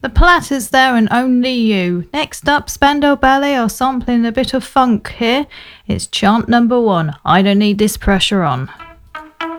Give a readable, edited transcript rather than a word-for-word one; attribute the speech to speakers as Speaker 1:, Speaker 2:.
Speaker 1: The platter's there and only you. Next up, Spandau Ballet are sampling a bit of funk here. It's chant number 1. I don't need this pressure on.